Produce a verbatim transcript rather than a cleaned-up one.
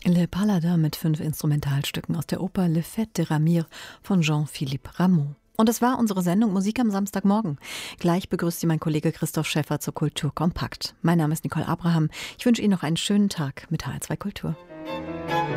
Le Paladin mit fünf Instrumentalstücken aus der Oper Le Fête de Ramire von Jean-Philippe Rameau. Und das war unsere Sendung Musik am Samstagmorgen. Gleich begrüßt Sie mein Kollege Christoph Schäffer zur Kultur Kompakt. Mein Name ist Nicole Abraham. Ich wünsche Ihnen noch einen schönen Tag mit H R zwei Kultur.